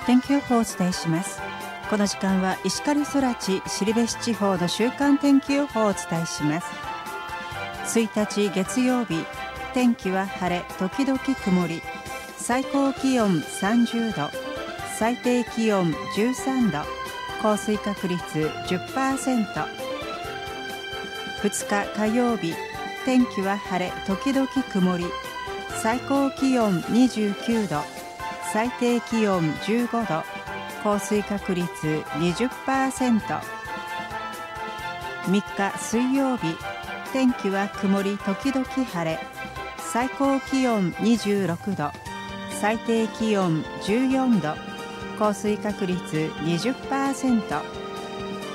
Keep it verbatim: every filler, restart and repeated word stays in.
天気予報をお伝えします。この時間は石狩空知後志地方の週間天気予報をお伝えします。ついたち月曜日、天気は晴れ時々曇り、最高気温さんじゅうど、最低気温じゅうさんど、降水確率 じゅっパーセント。 ふつか火曜日、天気は晴れ時々曇り、最高気温にじゅうきゅうど、最低気温じゅうごど、降水確率 にじゅっパーセント。 みっか水曜日、天気は曇り時々晴れ、最高気温にじゅうろくど、最低気温じゅうよんど、降水確率 にじゅっパーセント。